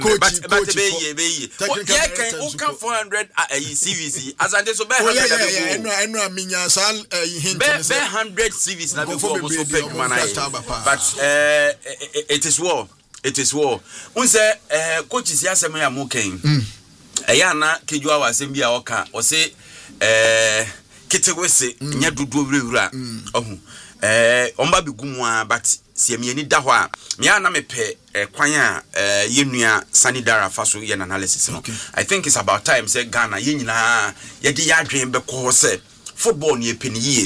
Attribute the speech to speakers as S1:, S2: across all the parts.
S1: but be can 400 CVC as I so be 100 CVs na be pay man but it is war unse coach is yasem ya moken eya na kejua wasem bia oka o se kitewese nya dudu wura ohu omba bigumu a but se miani da ho a me na mepe kwan a yenua sanidara faso ye analysis no I think it's about time say Ghana yenyina ye de yadwen be ko se football ne epeniye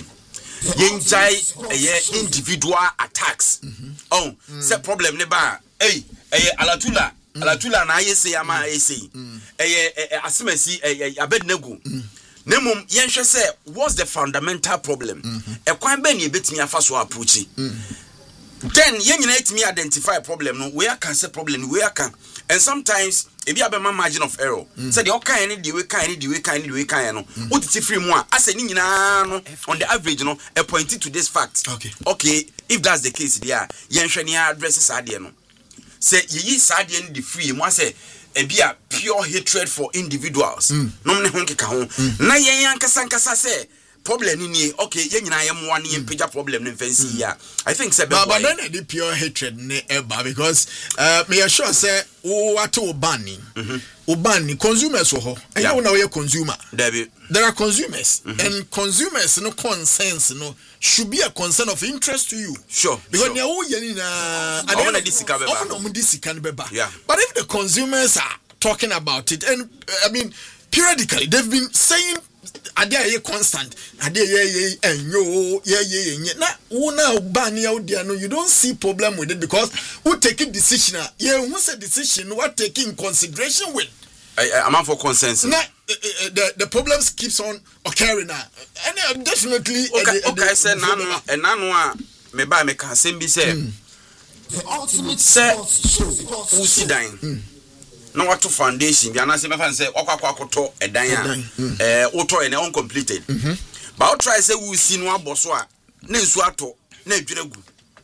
S1: yenjai individual attacks say problem ne ba alatula na ayese ama ayese asemasi abednego nemum yenhwe say what's the fundamental problem kwan be ne betimi afa so approach then yenyina etimi identify problem no we can say problem we can and sometimes if you have a margin of error say the okay any the way kind no utiti free mu a ase ni nyina no on the average no a pointed to this fact okay if that's the case there yenhwe ne address sade no say yi sade ni the free mu say e bia pure hatred for individuals no me ho nkeka ho na yen ankasa say problem ni okay ye nyina ye mo wan ye pija problem no fancy ya I think say
S2: but then the pure hatred ne eba because me sure say what ubani consumers ho and you know we consumer there are consumers and consumers no consensus no should be a concern of interest to you
S1: sure
S2: because na wo ye ni na
S1: adena disika
S2: beba but if the consumers are talking about it and I mean periodically they've been saying ade constant ade enyo na una ban ya odia no you don't see problem with it because who take a decision who say decision what taking consideration with
S1: I'm for consensus
S2: now the problems keeps on occurring now and definitely
S1: okay say nanu a me ba me ka sembi say
S3: the ultimate
S1: usidan no what to foundation bi anase me fan say okwakoto edan a auto ene uncompleted but I try say we see no aboso a na nsu ato na adwiregu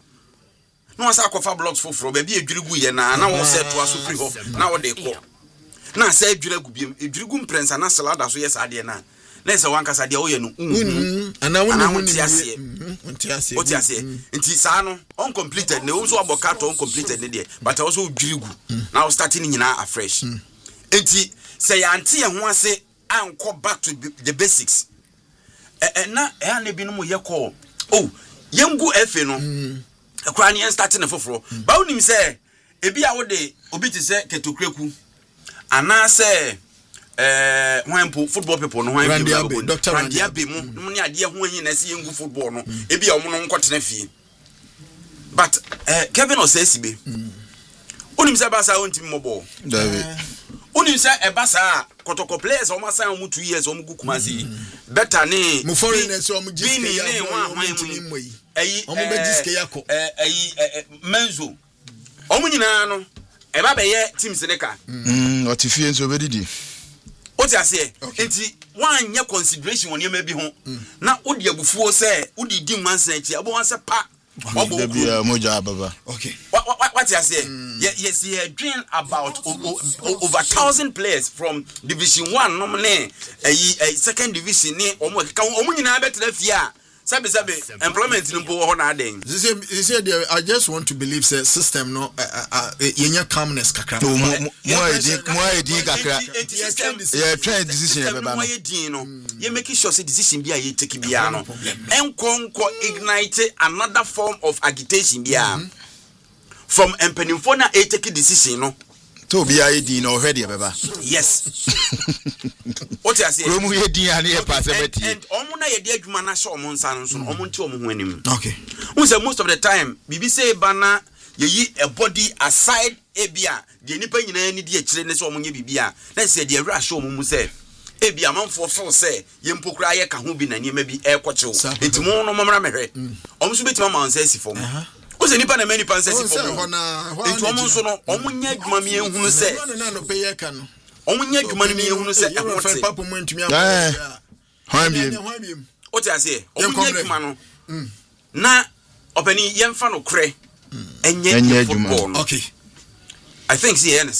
S1: no wasa akofa blocks foforo ba bi adwiregu ye na wo set to aso free ho na wo de ko na say adwiregu bi adwiregu mprensa na salada so yes ade na say wankasa de wo ye no
S2: ana wonu
S1: tiase nti sa no uncompleted na wo so abokato uncompleted ne de but also adwiregu now starting nyina afresh nti say anti ye ho ase anko back to the basics na na bi no mo ye call yengu efe no akwa ne starting foforo ba wonim say ebi a wo de obi ti say ketokreku ana say when football people no when
S2: Dr.
S1: Randiabe mu ne ade ho hin na say yengu football no ebi a omo no nkotena fie but Kevin Osesibe onim say ba sa wontim mobo
S4: David
S1: onim say e ba sa kotoko players o ma san mu 2 years o mu gukumasi better ne
S2: mu foreigners o mu jiske ya
S1: mo o mu be jiske yako menzo o mu nyina no e ba be ye team seneka
S4: otifie nso bedidi
S1: o ti ase enti wan nya consideration won ye ma bi ho na odi abufuo say odi di nwansan achi abo wan say pa
S4: moja baba
S1: okay what you say yes he dream about over 1,000 players from division 1 normally a second division ni omo nyina betra fia sabe employment no bo ho na aden
S2: he said I just want to believe say system no yenya calmness kakra
S4: mo edi kakra yeah try decision baba
S1: no yedin no ye make sure say decision bia ye take bia no enkonko ignite another form of agitation bia from empenifo na e take decision no
S4: to bia yedin no already baba
S1: yes what you say
S4: romu yedin ani e passability
S1: and omo na yedi adwuma na sho omo nsa no so omo nti omo ho anim
S2: okay
S1: we say most of the time bibi say bana yeyi a body aside ebia de nipa nyina ni de akire ne so omo nya bibia na say de awura sho omo mu say ebia manfo feel say ye mpokura ye ka ho bi na niema bi e kwochew ntimo no momra mehwe omo so betima ma nsa sifom o se nipa na mani pa nsa sifom enti omo so no omo nya adwuma me ehunu say
S2: no pe ye ka no
S1: omo nya adwuma me ehunu say e ho te
S2: papa mu ntumi
S4: hwambiem
S1: o ti ase omo nya adwuma no na opani yemfa no kre enye football
S2: okay
S1: I think see